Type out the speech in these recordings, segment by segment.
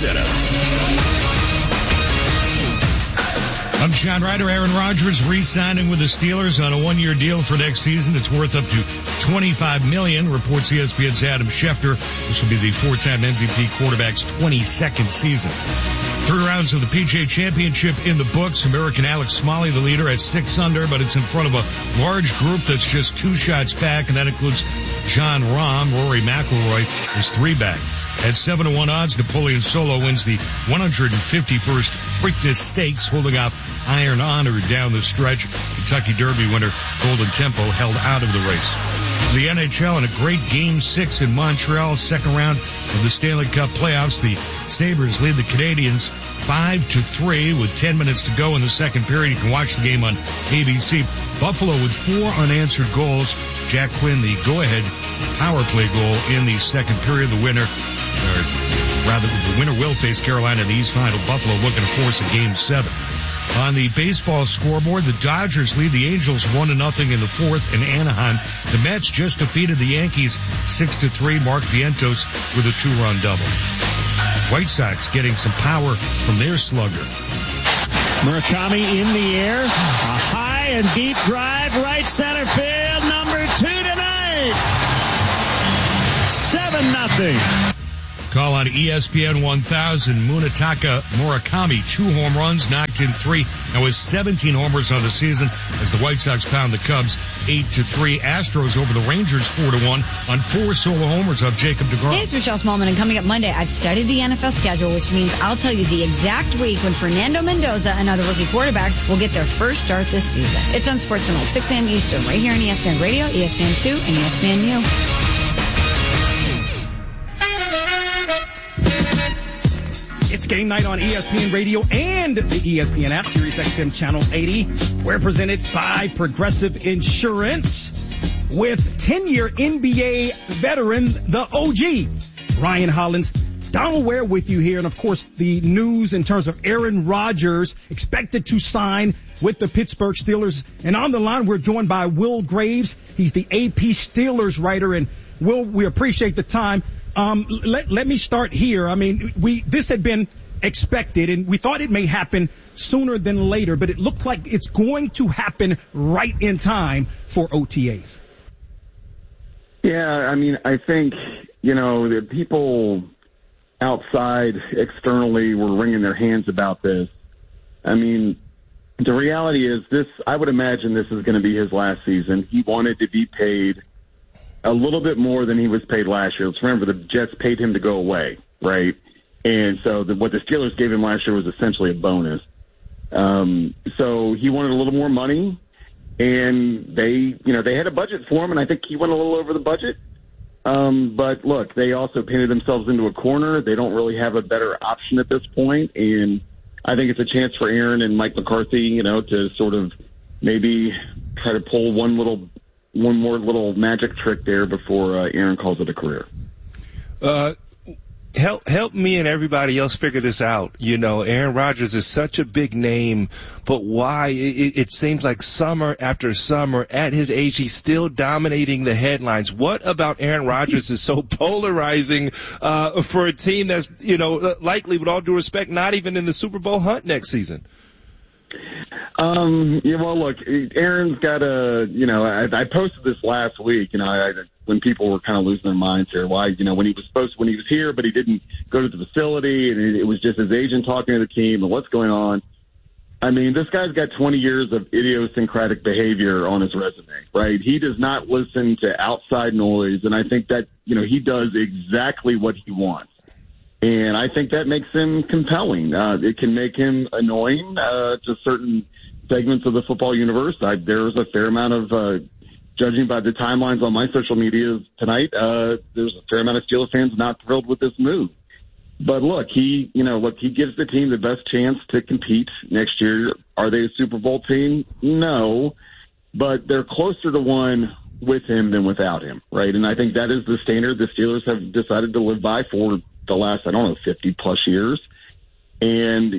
Center. I'm John Ryder. Aaron Rodgers re-signing with the Steelers on a one-year deal for next season. It's worth up to $25 million, reports ESPN's Adam Schefter. This will be the four-time MVP quarterback's 22nd season. 3 rounds of the PGA Championship in the books. American Alex Smalley, the leader, at 6 under, but it's in front of a large group that's just 2 shots back, and that includes Jon Rahm. Rory McIlroy is 3 back. At 7-1 odds, Napoleon Solo wins the 151st Preakness Stakes, holding up Iron Honor down the stretch. Kentucky Derby winner Golden Tempo held out of the race. The NHL in a great Game 6 in Montreal, second round of the Stanley Cup playoffs. The Sabres lead the Canadiens 5-3 with 10 minutes to go in the second period. You can watch the game on ABC. Buffalo with 4 unanswered goals. Jack Quinn, the go-ahead power play goal in the second period. The winner will face Carolina in the East Final. Buffalo looking to force a Game 7. On the baseball scoreboard, the Dodgers lead the Angels 1-0 in the fourth in Anaheim. The Mets just defeated the Yankees 6-3. Mark Vientos with a 2-run double. White Sox getting some power from their slugger. Murakami in the air. A high and deep drive, right center field. Number 2 tonight. 7-0. Call on ESPN 1000. Munetaka Murakami, 2 home runs, knocked in 3. Now has 17 homers on the season as the White Sox pound the Cubs 8-3. Astros over the Rangers 4-1 on 4 solo homers of Jacob DeGrom. Hey, it's Rochelle Smallman, and coming up Monday, I've studied the NFL schedule, which means I'll tell you the exact week when Fernando Mendoza and other rookie quarterbacks will get their first start this season. It's on Sports Tonight, 6 a.m. Eastern, right here on ESPN Radio, ESPN2, and ESPNU. It's game night on ESPN Radio and the ESPN app, Sirius XM Channel 80. We're presented by Progressive Insurance with 10-year NBA veteran, the OG, Ryan Hollins. Donald Ware with you here. And, of course, the news in terms of Aaron Rodgers expected to sign with the Pittsburgh Steelers. And on the line, we're joined by Will Graves. He's the AP Steelers writer. And, Will, we appreciate the time. Let me start here. I mean, this had been expected, and we thought it may happen sooner than later, but it looked like it's going to happen right in time for OTAs. Yeah, I mean, I think, the people outside externally were wringing their hands about this. I mean, the reality is I would imagine this is going to be his last season. He wanted to be paid a little bit more than he was paid last year. Let's remember the Jets paid him to go away, right? And so what the Steelers gave him last year was essentially a bonus. So he wanted a little more money, and they had a budget for him, and I think he went a little over the budget. But look, they also painted themselves into a corner. They don't really have a better option at this point, and I think it's a chance for Aaron and Mike McCarthy, to sort of maybe try to pull one more little magic trick there before Aaron calls it a career. Help me and everybody else figure this out. Aaron Rodgers is such a big name, but why? It seems like summer after summer at his age, he's still dominating the headlines. What about Aaron Rodgers is so polarizing for a team that's, likely, with all due respect, not even in the Super Bowl hunt next season? Well, look, Aaron's got I posted this last week, when people were kind of losing their minds here. Why, when he was here, but he didn't go to the facility, and it was just his agent talking to the team and what's going on. I mean, this guy's got 20 years of idiosyncratic behavior on his resume, right? He does not listen to outside noise, and I think that, he does exactly what he wants. And I think that makes him compelling. It can make him annoying to certain segments of the football universe. There's a fair amount of, judging by the timelines on my social media tonight, there's a fair amount of Steelers fans not thrilled with this move. But look, he gives the team the best chance to compete next year. Are they a Super Bowl team? No, but they're closer to one with him than without him, right? And I think that is the standard the Steelers have decided to live by for the last, 50 plus years. And,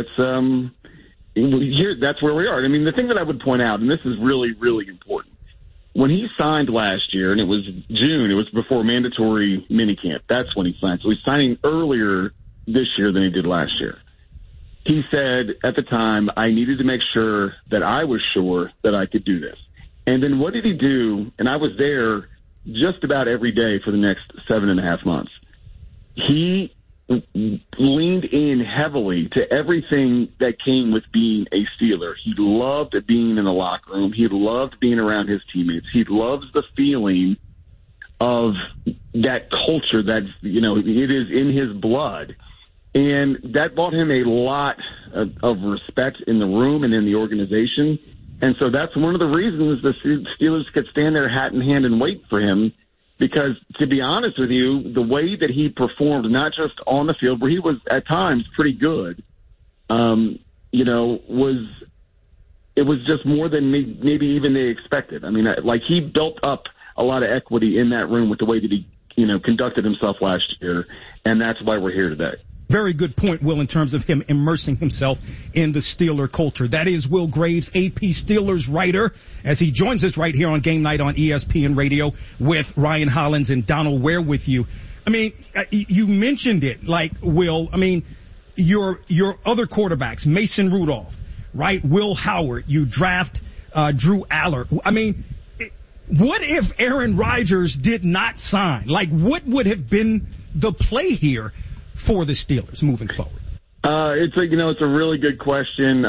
that's where we are. I mean, the thing that I would point out, and this is really, really important, when he signed last year, and it was June, it was before mandatory minicamp. That's when he signed. So he's signing earlier this year than he did last year. He said at the time, I needed to make sure that I was sure that I could do this. And then what did he do? And I was there just about every day for the next 7.5 months. He leaned in heavily to everything that came with being a Steeler. He loved being in the locker room. He loved being around his teammates. He loves the feeling of that culture that, you know, it is in his blood. And that brought him a lot of respect in the room and in the organization. And so that's one of the reasons the Steelers could stand there hat in hand and wait for him. Because, to be honest with you, the way that he performed, not just on the field, where he was at times pretty good, you know, it was just more than maybe even they expected. I mean, like, he built up a lot of equity in that room with the way that he, you know, conducted himself last year, and that's why we're here today. Very good point, Will, in terms of him immersing himself in the Steeler culture. That is Will Graves, AP Steelers writer, as he joins us right here on Game Night on ESPN Radio with Ryan Hollins and Donald Ware with you. I mean, you mentioned it, like, Will, I mean, your other quarterbacks, Mason Rudolph, right? Will Howard, you draft Drew Aller. I mean, what if Aaron Rodgers did not sign? Like, what would have been the play here for the Steelers moving forward? It's a really good question.